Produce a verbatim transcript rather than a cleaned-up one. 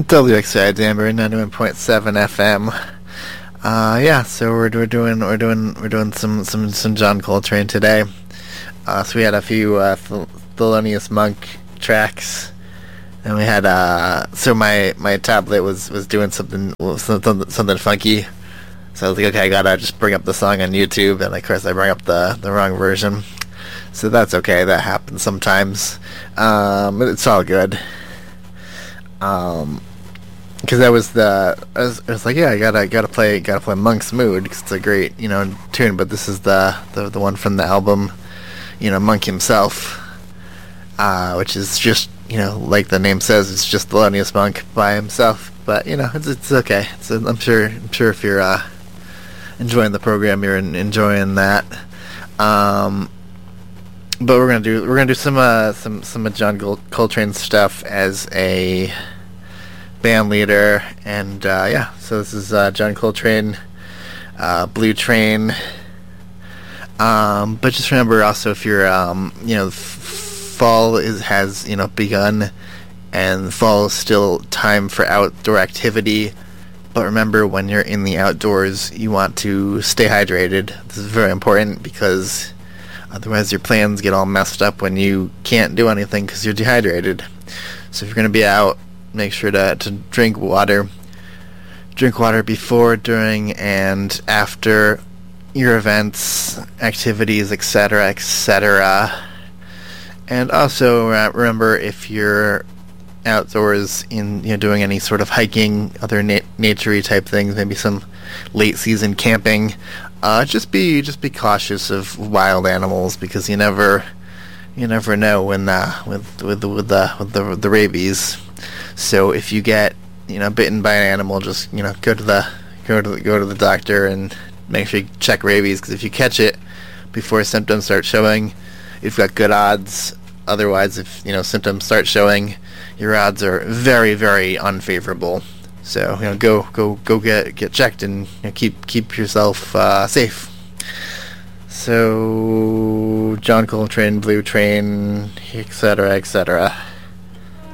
W X I Danbury ninety-one point seven F M. Uh, yeah, so we're we're doing we're doing we're doing some some, some John Coltrane today. Uh, so we had a few uh, Th- Thelonious Monk tracks, and we had uh, so my, my tablet was, was doing something something something funky. So I was like, okay, I gotta just bring up the song on YouTube, and of course I bring up the, the wrong version. So that's okay. That happens sometimes. Um, but it's all good. Um, because that was the I was, I was like, yeah, I gotta gotta play gotta play Monk's Mood because it's a great you know tune. But this is the, the the one from the album, you know, Monk himself, uh, which is just you know like the name says, it's just Thelonious Monk by himself. But you know, it's it's okay. So I'm sure I'm sure if you're uh, enjoying the program, you're in, enjoying that. Um, but we're gonna do we're gonna do some uh, some some of John Col- Coltrane stuff as a band leader, and uh, yeah. So this is uh, John Coltrane, uh, Blue Train. Um, but just remember also, if you're um, you know f- fall is has you know begun, and fall is still time for outdoor activity. But remember, when you're in the outdoors, you want to stay hydrated. This is very important because otherwise your plans get all messed up when you can't do anything because you're dehydrated. So if you're going to be out, make sure to, to drink water. Drink water before, during, and after your events, activities, et cetera, et cetera. And also uh, remember, if you're outdoors in you know doing any sort of hiking, other na- naturey type things, maybe some late season camping, uh, just be just be cautious of wild animals because you never you never know when uh, with with the with the with the, the rabies. So if you get you know bitten by an animal, just you know go to the go to the, go to the doctor and make sure you check rabies, because if you catch it before symptoms start showing, you've got good odds. Otherwise, if you know symptoms start showing, your odds are very, very unfavorable. So you know, go, go, go get get checked and you know, keep keep yourself uh, safe. So John Coltrane, Blue Train, et cetera, et cetera.